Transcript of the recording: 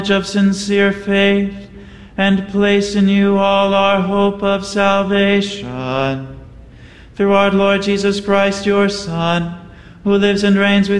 of sincere faith, and place in you all our hope of salvation. Through our Lord Jesus Christ, your Son, who lives and reigns with